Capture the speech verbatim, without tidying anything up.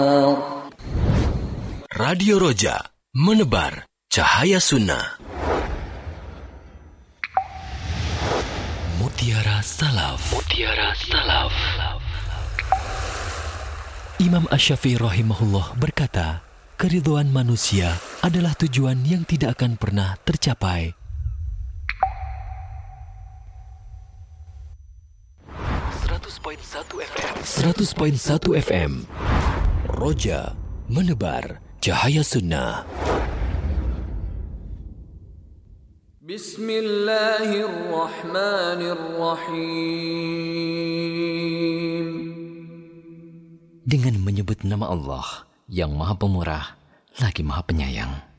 Radio Roja, menebar cahaya sunnah. Mutiara Salaf. Mutiara Salaf. Imam Asy-Syafi'i rahimahullah berkata, keridhaan manusia adalah tujuan yang tidak akan pernah tercapai. seratus koma satu F M Roja, menebar cahaya sunnah. Bismillahirrahmanirrahim. Dengan menyebut nama Allah yang Maha Pemurah lagi Maha Penyayang.